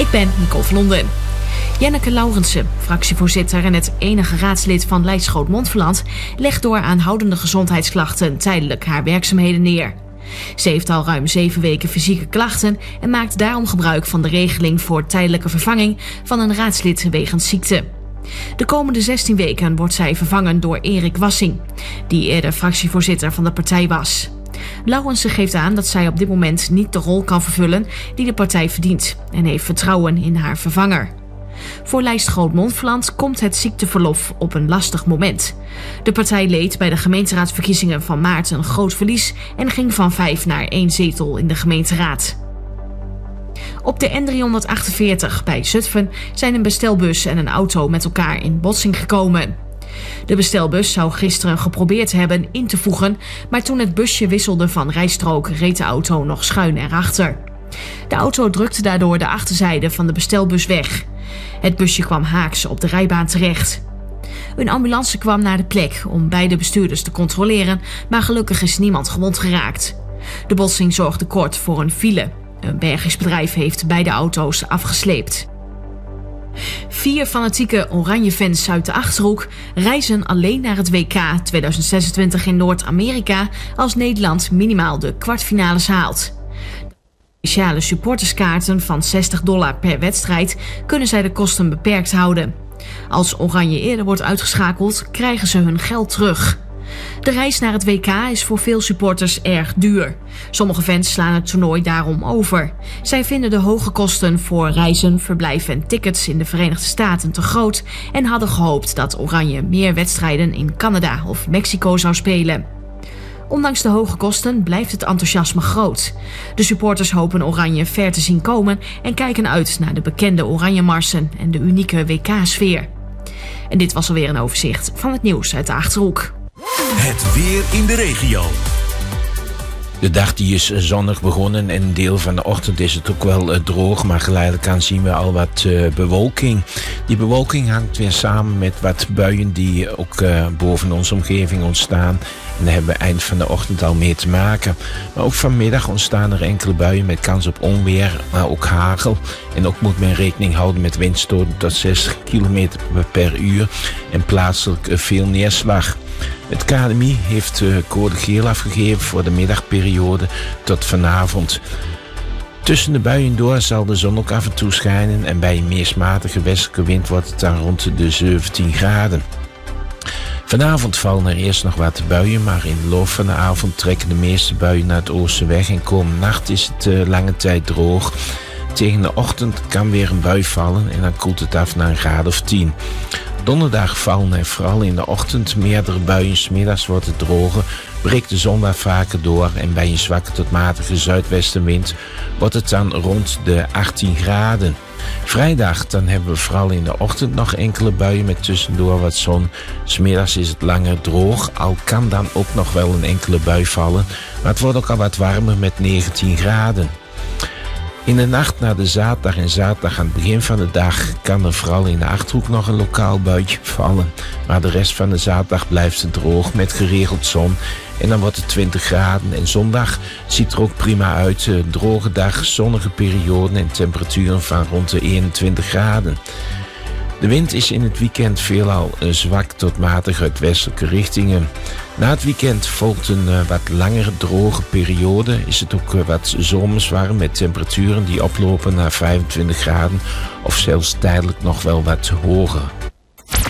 Ik ben Nicole van Londen. Janneke Laurensen, fractievoorzitter en het enige raadslid van Leidschroot-Montferland, legt door aanhoudende gezondheidsklachten tijdelijk haar werkzaamheden neer. Ze heeft al ruim 7 weken fysieke klachten en maakt daarom gebruik van de regeling voor tijdelijke vervanging van een raadslid wegens ziekte. De komende 16 weken wordt zij vervangen door Erik Wassing, die eerder fractievoorzitter van de partij was. Laurensen geeft aan dat zij op dit moment niet de rol kan vervullen die de partij verdient en heeft vertrouwen in haar vervanger. Voor Leidschroot-Montferland komt het ziekteverlof op een lastig moment. De partij leed bij de gemeenteraadsverkiezingen van maart een groot verlies en ging van 5 naar 1 zetel in de gemeenteraad. Op de N348 bij Zutphen zijn een bestelbus en een auto met elkaar in botsing gekomen. De bestelbus zou gisteren geprobeerd hebben in te voegen, maar toen het busje wisselde van rijstrook reed de auto nog schuin erachter. De auto drukte daardoor de achterzijde van de bestelbus weg. Het busje kwam haaks op de rijbaan terecht. Een ambulance kwam naar de plek om beide bestuurders te controleren, maar gelukkig is niemand gewond geraakt. De botsing zorgde kort voor een file. Een bergingsbedrijf heeft beide auto's afgesleept. 4 fanatieke Oranje-fans uit de Achterhoek reizen alleen naar het WK 2026 in Noord-Amerika als Nederland minimaal de kwartfinales haalt. Speciale supporterskaarten van $60 per wedstrijd kunnen zij de kosten beperkt houden. Als Oranje eerder wordt uitgeschakeld, krijgen ze hun geld terug. De reis naar het WK is voor veel supporters erg duur. Sommige fans slaan het toernooi daarom over. Zij vinden de hoge kosten voor reizen, verblijf en tickets in de Verenigde Staten te groot en hadden gehoopt dat Oranje meer wedstrijden in Canada of Mexico zou spelen. Ondanks de hoge kosten blijft het enthousiasme groot. De supporters hopen Oranje ver te zien komen en kijken uit naar de bekende Oranje-marsen en de unieke WK-sfeer. En dit was alweer een overzicht van het nieuws uit de Achterhoek. Het weer in de regio. De dag die is zonnig begonnen en een deel van de ochtend is het ook wel droog, maar geleidelijk aan zien we al wat bewolking. Die bewolking hangt weer samen met wat buien die ook boven onze omgeving ontstaan. En daar hebben we eind van de ochtend al mee te maken. Maar ook vanmiddag ontstaan er enkele buien met kans op onweer, maar ook hagel. En ook moet men rekening houden met windstoten tot 60 km per uur en plaatselijk veel neerslag. Het KNMI heeft code geel afgegeven voor de middagperiode tot vanavond. Tussen de buien door zal de zon ook af en toe schijnen en bij een meest matige westelijke wind wordt het dan rond de 17 graden. Vanavond vallen er eerst nog wat buien, maar in de loop van de avond trekken de meeste buien naar het oosten weg en komende nacht is het lange tijd droog. Tegen de ochtend kan weer een bui vallen en dan koelt het af naar een graad of 10. Donderdag vallen er vooral in de ochtend meerdere buien. 's Middags wordt het droger, breekt de zon wat vaker door en bij een zwakke tot matige zuidwestenwind wordt het dan rond de 18 graden. Vrijdag dan hebben we vooral in de ochtend nog enkele buien met tussendoor wat zon. 's Middags is het langer droog, al kan dan ook nog wel een enkele bui vallen, maar het wordt ook al wat warmer met 19 graden. In de nacht naar de zaterdag en zaterdag aan het begin van de dag kan er vooral in de Achterhoek nog een lokaal buitje vallen. Maar de rest van de zaterdag blijft het droog met geregeld zon en dan wordt het 20 graden. En zondag ziet er ook prima uit. Een droge dag, zonnige perioden en temperaturen van rond de 21 graden. De wind is in het weekend veelal zwak tot matig uit westelijke richtingen. Na het weekend volgt een wat langere droge periode. Is het ook wat zomers warm met temperaturen die oplopen naar 25 graden of zelfs tijdelijk nog wel wat hoger.